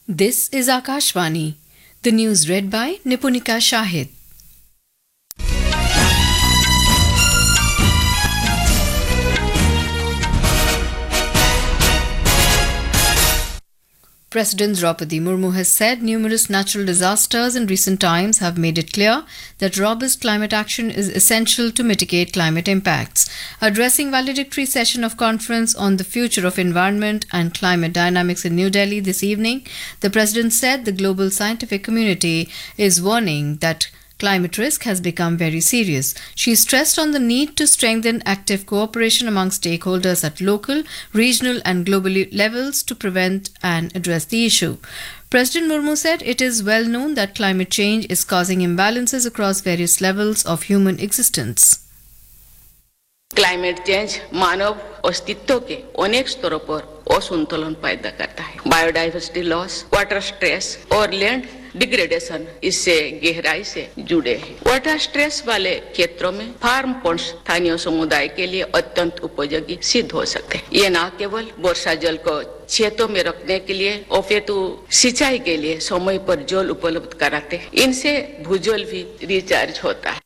This is Akashvani. The news read by Nipunika Shahid. President Draupadi Murmu has said numerous natural disasters in recent times have made it clear that robust climate action is essential to mitigate climate impacts. Addressing valedictory session of conference on the future of environment and climate dynamics in New Delhi this evening, the president said the global scientific community is warning that climate risk has become very serious. She stressed on the need to strengthen active cooperation among stakeholders at local, regional, and global levels to prevent and address the issue. President Murmu said it is well known that climate change is causing imbalances across various levels of human existence. Climate change मानव अस्तित्व के अनेक स्तरों पर असंतुलन पैदा करता है। Biodiversity loss, water stress और लैंड डिग्रेडेशन इससे गहराई से जुड़े हैं। वाटर स्ट्रेस वाले क्षेत्रों में फार्म पंप्स स्थानीय समुदाय के लिए अत्यंत उपयोगी सिद्ध हो सकते हैं। ये न केवल वर्षा जल को खेतों में रखने के लिए अपितु सिंचाई के लिए समय पर जल उपलब्ध कराते हैं। इनसे भूजल भी रिचार्ज होता है।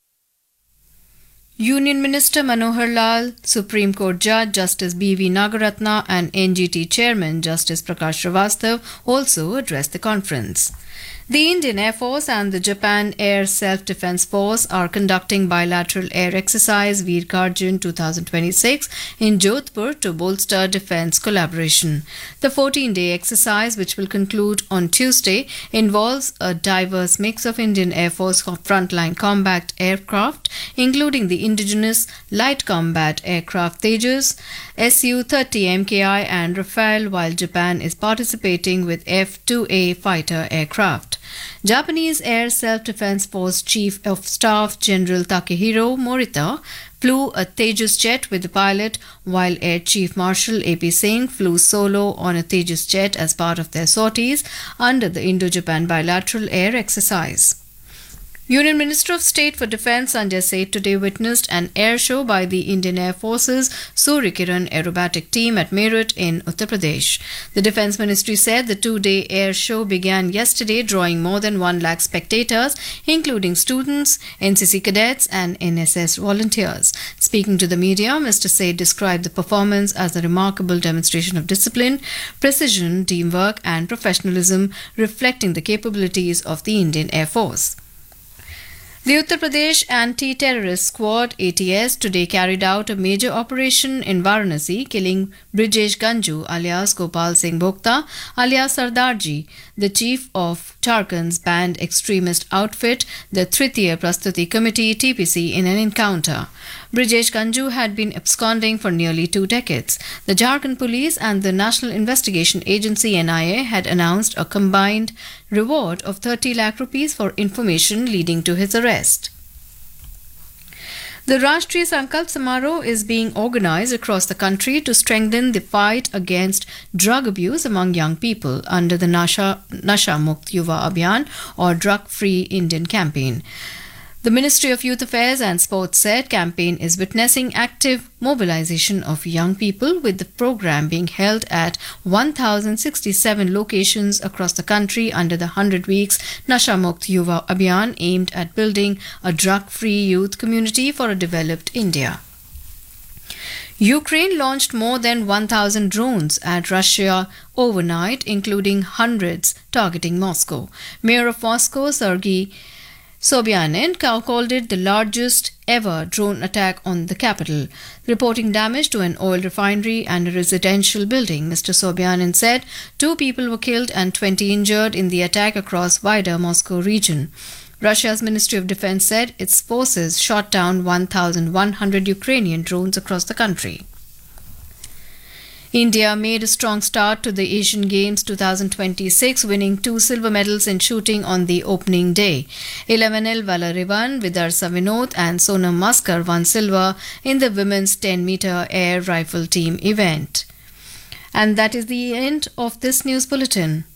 Union Minister Manohar Lal, Supreme Court Judge Justice B.V. Nagaratna and NGT Chairman Justice Prakash Srivastava also addressed the conference. The Indian Air Force and the Japan Air Self-Defense Force are conducting bilateral air exercise Veer Karjan 2026 in Jodhpur to bolster defense collaboration. The 14-day exercise, which will conclude on Tuesday, involves a diverse mix of Indian Air Force frontline combat aircraft, including the indigenous light combat aircraft Tejas, Su-30 MKI and Rafale, while Japan is participating with F-2A fighter aircraft. Japanese Air Self-Defense Force Chief of Staff General Takehiro Morita flew a Tejas jet with the pilot, while Air Chief Marshal A.P. Singh flew solo on a Tejas jet as part of their sorties under the Indo-Japan bilateral air exercise. Union Minister of State for Defence Sanjay Seth today witnessed an air show by the Indian Air Force's Suryakiran aerobatic team at Meerut in Uttar Pradesh. The Defence Ministry said the two-day air show began yesterday, drawing more than 1 lakh spectators, including students, NCC cadets and NSS volunteers. Speaking to the media, Mr. Seth described the performance as a remarkable demonstration of discipline, precision, teamwork and professionalism, reflecting the capabilities of the Indian Air Force. The Uttar Pradesh Anti-Terrorist Squad ATS today carried out a major operation in Varanasi, killing Brijesh Ganju alias Gopal Singh Bhokta alias Sardarji, the chief of Jharkhand's banned extremist outfit, the Tritiya Prastuti Committee TPC, in an encounter. Brijesh Ganju had been absconding for nearly 2 decades. The Jharkhand Police and the National Investigation Agency NIA had announced a combined reward of 30 lakh rupees for information leading to his arrest. The Rashtriya Sankalp Samaroh is being organized across the country to strengthen the fight against drug abuse among young people under the Nasha Mukt Yuva Abhiyan or Drug Free Indian campaign. The Ministry of Youth Affairs and Sports said campaign is witnessing active mobilization of young people, with the program being held at 1,067 locations across the country under the 100 weeks Nasha Mukt Yuva Abhiyan, aimed at building a drug-free youth community for a developed India. Ukraine launched more than 1,000 drones at Russia overnight, including hundreds targeting Moscow. Mayor of Moscow, Sergei Sobyanin, called it the largest ever drone attack on the capital, reporting damage to an oil refinery and a residential building. Mr. Sobyanin said 2 people were killed and 20 injured in the attack across wider Moscow region. Russia's Ministry of Defense said its forces shot down 1,100 Ukrainian drones across the country. India made a strong start to the Asian Games 2026, winning 2 silver medals in shooting on the opening day. Ilavenil Valarivan, Vidarsa Vinod and Sonam Maskar won silver in the women's 10-meter air rifle team event. And that is the end of this news bulletin.